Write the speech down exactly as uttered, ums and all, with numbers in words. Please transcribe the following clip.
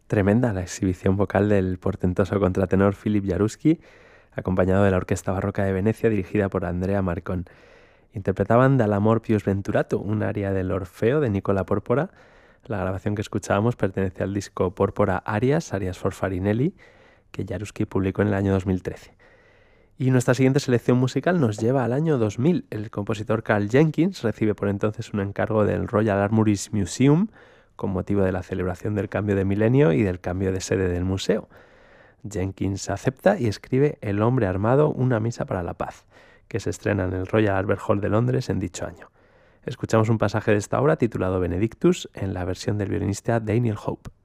Tremenda la exhibición vocal del portentoso contratenor Philip Jaruski, acompañado de la Orquesta Barroca de Venecia dirigida por Andrea Marcon. Interpretaban Dall'amor più sventurato, un aria del Orfeo de Nicola Porpora. La grabación que escuchábamos pertenece al disco Porpora Arias, Arias for Farinelli, que Jaruski publicó en el año dos mil trece. Y nuestra siguiente selección musical nos lleva al año dos mil. El compositor Karl Jenkins recibe por entonces un encargo del Royal Armouries Museum con motivo de la celebración del cambio de milenio y del cambio de sede del museo. Jenkins acepta y escribe El hombre armado, una misa para la paz, que se estrena en el Royal Albert Hall de Londres en dicho año. Escuchamos un pasaje de esta obra titulado Benedictus en la versión del violinista Daniel Hope.